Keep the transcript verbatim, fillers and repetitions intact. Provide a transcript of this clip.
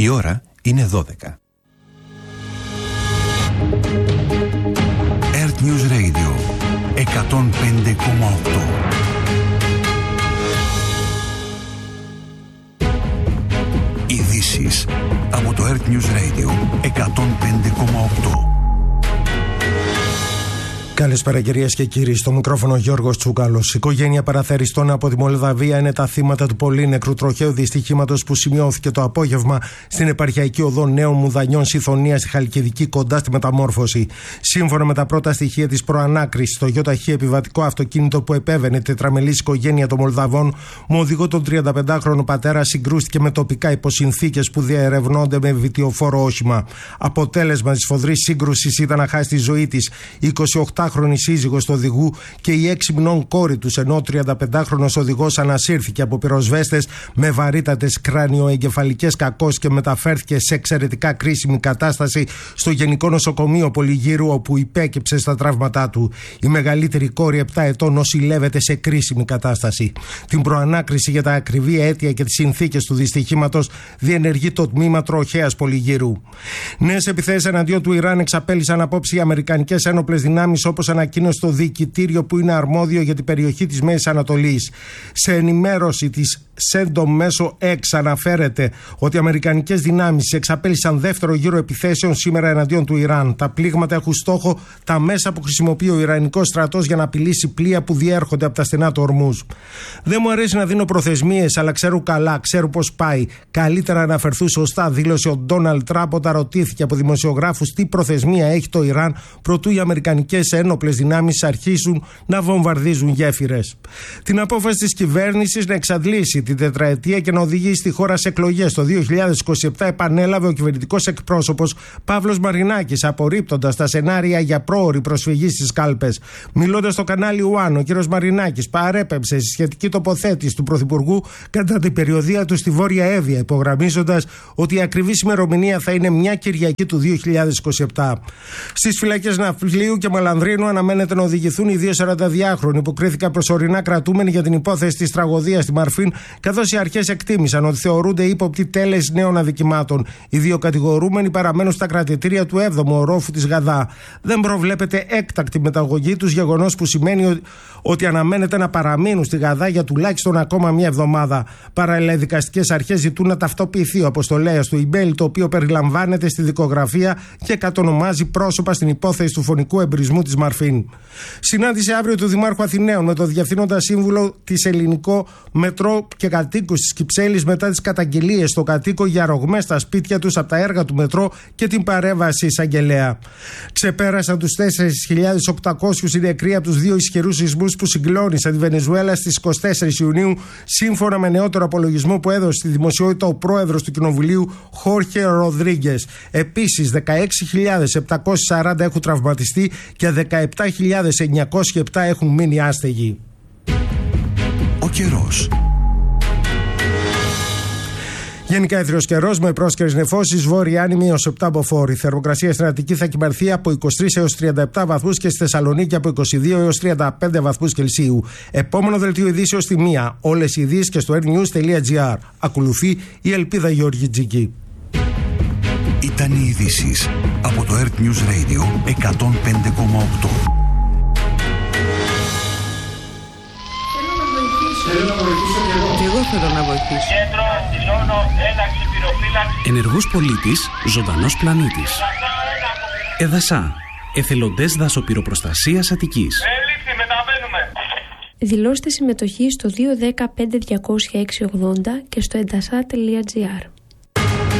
Η ώρα είναι δώδεκα. Earth News Radio εκατόν πέντε κόμμα οκτώ. Ειδήσεις από το Earth News Radio εκατόν πέντε κόμμα οκτώ. Καλησπέρα κυρίες και κύριοι, στο μικρόφωνο Γιώργος Τσούκαλος. Η οικογένεια παραθεριστών από τη Μολδαβία είναι τα θύματα του πολύ νεκρού τροχαίου δυστυχήματος που σημειώθηκε το απόγευμα στην επαρχιακή οδό Νέων Μουδανιών Συθωνία στη Χαλκιδική, κοντά στη Μεταμόρφωση. Σύμφωνα με τα πρώτα στοιχεία της προανάκρισης, το ΙΧ επιβατικό αυτοκίνητο που επέβαινε τετραμελής οικογένεια των Μολδαβών, με οδηγό τον τριανταπεντάχρονο πατέρα, συγκρούστηκε με τοπικά υποσυνθήκες που διαερευνώνται με βιτιοφόρο όχημα. Αποτέλεσμα της σφοδρής σύγκρουσης ήταν να χάσει τη ζωή της η εικοσιοκτάχρονη σύζυγος του οδηγού και η έξι μηνών κόρη τους, ενώ ο τριανταπεντάχρονος οδηγός ανασύρθηκε από πυροσβέστες με βαρύτατες κρανιοεγκεφαλικές κακώσεις και μεταφέρθηκε σε εξαιρετικά κρίσιμη κατάσταση στο Γενικό Νοσοκομείο Πολυγύρου, όπου υπέκυψε στα τραύματά του. Η μεγαλύτερη κόρη επτά ετών νοσηλεύεται σε κρίσιμη κατάσταση. Την προανάκριση για τα ακριβή αίτια και τις συνθήκες του δυστυχήματος διενεργεί το τμήμα τροχέας Πολυγύρου. Νέες επιθέσεις εναντίον του Ιράν εξαπέλυσαν απόψε οι αμερικανικές ένοπλες δυνάμεις, όπως ανακοίνωσε το διοικητήριο που είναι αρμόδιο για την περιοχή της Μέσης Ανατολής. Σε ενημέρωση της ΣΕΝΤΟ μέσω X αναφέρεται ότι οι αμερικανικές δυνάμεις εξαπέλυσαν δεύτερο γύρο επιθέσεων σήμερα εναντίον του Ιράν. Τα πλήγματα έχουν στόχο τα μέσα που χρησιμοποιεί ο Ιρανικός στρατός για να απειλήσει πλοία που διέρχονται από τα στενά του Ορμούζ. Δεν μου αρέσει να δίνω προθεσμίες, αλλά ξέρω καλά, ξέρω πώς πάει. Καλύτερα να αναφερθούν σωστά, δήλωσε ο Ντόναλντ Τραμπ όταν ρωτήθηκε από δημοσιογράφους τι προθεσμία έχει το Ιράν προτού οι αμερικανικές ένοπλες δυνάμεις αρχίσουν να βομβαρδίζουν γέφυρες. Την απόφαση της κυβέρνησης να εξαντλήσει την τετραετία και να οδηγήσει τη χώρα σε εκλογές το δύο χιλιάδες είκοσι επτά επανέλαβε ο κυβερνητικός εκπρόσωπος Παύλος Μαρινάκης, απορρίπτοντας τα σενάρια για πρόωρη προσφυγή στις κάλπες. Μιλώντας στο κανάλι One, ο κ. Μαρινάκης παρέπεμψε στη σχετική τοποθέτηση του Πρωθυπουργού κατά την περιοδεία του στη Βόρεια Εύβοια, υπογραμμίζοντας ότι η ακριβή ημερομηνία θα είναι μια Κυριακή του δύο χιλιάδες είκοσι επτά. Στις φυλακές Ναυπλίου και Μαλανδρίνου αναμένεται να οδηγηθούν οι δύο σαρανταδυάχρονοι που κρίθηκαν προσωρινά κρατούμενοι για την υπόθεση της τραγωδίας στη Μαρφίν, καθώς οι αρχές εκτίμησαν ότι θεωρούνται ύποπτοι τέλεση νέων αδικημάτων. Οι δύο κατηγορούμενοι παραμένουν στα κρατητήρια του έβδομου ορόφου της Γαδά. Δεν προβλέπεται έκτακτη μεταγωγή τους, γεγονός που σημαίνει ότι αναμένεται να παραμείνουν στη Γαδά για τουλάχιστον ακόμα μια εβδομάδα. Παράλληλα, οι δικαστικές αρχές ζητούν να ταυτοποιηθεί ο αποστολέας του email, το οποίο περιλαμβάνεται στη δικογραφία και κατονομάζει πρόσωπα στην υπόθεση του φωνικού εμπρισμού της Μαρφίν. Συνάντηση αύριο του Δημάρχου Αθηναίων με το Διευθύνοντα Σύμβουλο της Ελληνικό Μετρό και κατοίκους της Κυψέλης μετά τις καταγγελίες στο κατοίκο για ρογμές στα σπίτια τους από τα έργα του Μετρό και την παρέμβαση εισαγγελέα. Ξεπέρασαν τους τέσσερις χιλιάδες οκτακόσιους οι νεκροί από τους δύο ισχυρούς σεισμούς που συγκλώνησαν τη Βενεζουέλα στις είκοσι τέσσερις Ιουνίου, σύμφωνα με νεότερο απολογισμό που έδωσε στη δημοσιότητα ο πρόεδρος του Κοινοβουλίου, Χόρχε Ροδρίγκες. Επίσης, δεκαέξι χιλιάδες επτακόσιοι σαράντα έχουν τραυματιστεί και δεκαεπτά χιλιάδες εννιακόσιοι επτά έχουν μείνει άστεγοι. Ο καιρός. Γενικά έθριος καιρός με πρόσκαιρες νεφώσεις, βόρεια άνεμη έως επτά μποφόρ. Η θερμοκρασία στην Αττική θα κυμανθεί από είκοσι τρεις έως τριάντα επτά βαθμούς και στη Θεσσαλονίκη από είκοσι δύο έως τριάντα πέντε βαθμούς Κελσίου. Επόμενο δελτίο ειδήσεως στη μία. Όλες οι ειδήσεις και στο airnews.gr. Ακολουθεί η Ελπίδα Γεωργιτζική. Ήταν οι ειδήσεις από το Earth News Radio εκατόν πέντε κόμμα οκτώ. Θέλω να βοηθήσω και εγώ. Και εγώ θέλω να βοηθήσω. Κέντρο, δηλώνω, ένταξη, πυροφύλαξη. Ενεργός πολίτης, ζωντανός πλανήτης. Εδασά, εθελοντές δασοπυροπροστασίας Αττικής. Έληξη, μεταβαίνουμε. Δηλώστε συμμετοχή στο δύο ένα μηδέν πέντε διακόσια έξι ογδόντα και στο εντασά τελεία τζι άρ.